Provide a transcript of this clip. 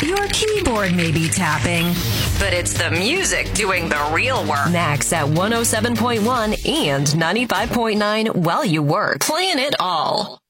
Your keyboard may be tapping, but it's the music doing the real work. Max at 107.1 and 95.9 while you work. Playing it all.